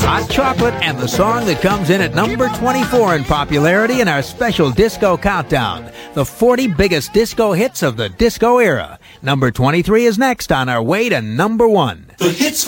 Hot Chocolate, and the song that comes in at number 24 in popularity in our special disco countdown. The 40 biggest disco hits of the disco era. Number 23 is next on our way to number 1. The hits